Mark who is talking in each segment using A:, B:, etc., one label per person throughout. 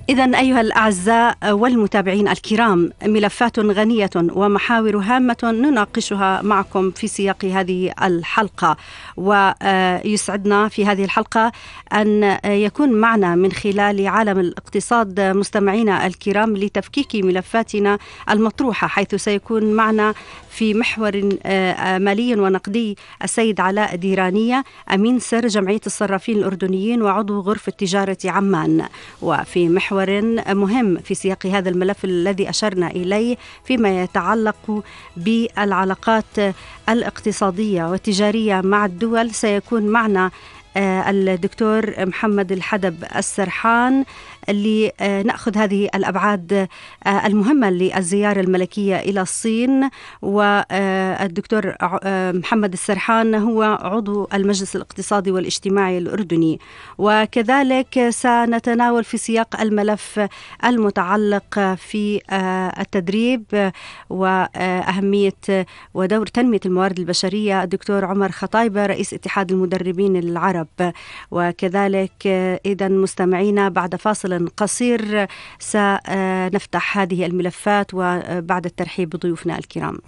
A: إذن أيها الأعزاء والمتابعين الكرام، ملفات غنية ومحاور هامة نناقشها معكم في سياق هذه الحلقة، ويسعدنا في هذه الحلقة أن يكون معنا من خلال عالم الاقتصاد مستمعينا الكرام لتفكيك ملفاتنا المطروحة، حيث سيكون معنا في محور مالي ونقدي السيد علاء ديرانية، أمين سر جمعية الصرافين الأردنيين وعضو غرفة تجارة عمان. وفي محور مهم في سياق هذا الملف الذي أشرنا إليه فيما يتعلق بالعلاقات الاقتصادية والتجارية مع الدول، سيكون معنا الدكتور محمد الحدب السرحان اللي نأخذ هذه الأبعاد المهمة للزيارة الملكية إلى الصين. والدكتور محمد السرحان هو عضو المجلس الاقتصادي والاجتماعي الأردني، وكذلك سنتناول في سياق الملف المتعلق في التدريب وأهمية ودور تنمية الموارد البشرية الدكتور عمر خطايبة رئيس اتحاد المدربين العرب. وكذلك إذن مستمعينا بعد فاصل قصير سنفتح هذه الملفات وبعد الترحيب بضيوفنا الكرام.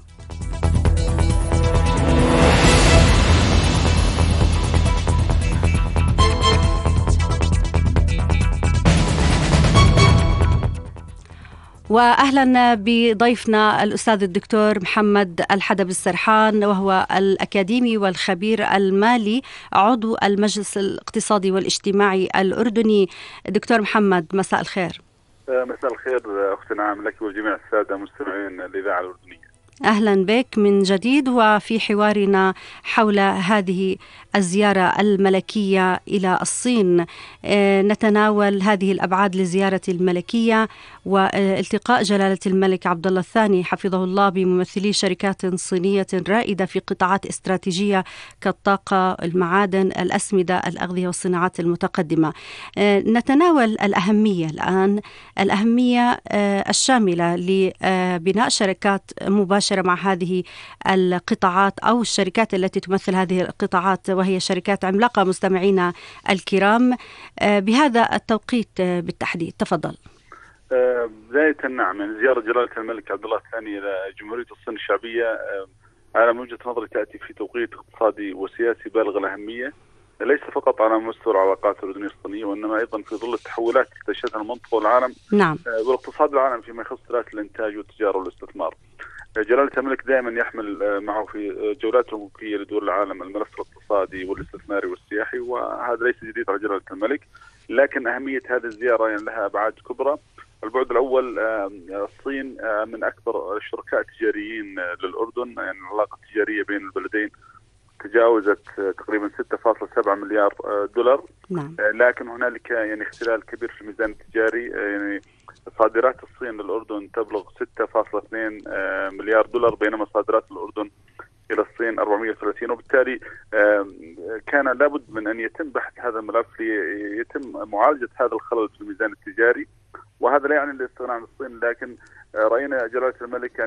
A: وأهلا بضيفنا الأستاذ الدكتور محمد الحدب السرحان، وهو الأكاديمي والخبير المالي عضو المجلس الاقتصادي والاجتماعي الأردني. دكتور محمد، مساء الخير.
B: مساء الخير أختنا، نعم لك وجميع السادة مستمعين الإذاعة الأردنية.
A: أهلا بك من جديد. وفي حوارنا حول هذه الزيارة الملكية إلى الصين نتناول هذه الأبعاد لزيارة الملكية والتقاء جلالة الملك عبد الله الثاني حفظه الله بممثلي شركات صينية رائدة في قطاعات استراتيجية كالطاقة، المعادن، الأسمدة، الأغذية والصناعات المتقدمة. نتناول الأهمية الآن، الأهمية الشاملة لبناء شركات مباشرة مع هذه القطاعات أو الشركات التي تمثل هذه القطاعات، وهي شركات عملاقة مستمعينا الكرام بهذا التوقيت بالتحديد. تفضل.
B: بداية نعم، يعني زيارة جلالة الملك عبد الله الثاني إلى جمهورية الصين الشعبية على من وجهة نظري تأتي في توقيت اقتصادي وسياسي بالغ الأهمية، ليس فقط على مستوى العلاقات الأردنية الصينية، وإنما أيضا في ظل التحولات التي تشهدها المنطقة والعالم. نعم. والاقتصاد العالمي فيما يخص ثلاث الإنتاج والتجارة والاستثمار. جلالة الملك دائما يحمل معه في جولاته الملكية لدول العالم الملف الاقتصادي والاستثماري والسياحي، وهذا ليس جديد على جلالة الملك، لكن أهمية هذه الزيارة يعني لها أبعاد كبرى. البعد الأول، الصين من أكبر الشركاء التجاريين للأردن، يعني العلاقة التجارية بين البلدين تجاوزت تقريبا 6.7 مليار دولار. نعم. لكن هنالك يعني اختلال كبير في الميزان التجاري، يعني صادرات الصين للأردن تبلغ 6.2 مليار دولار، بينما صادرات الأردن إلى الصين 430. وبالتالي كان لابد من أن يتم بحث هذا الملف ليتم معالجة هذا الخلل في الميزان التجاري، وهذا لا يعني الاستغناء عن الصين، لكن رأينا جلالة الملك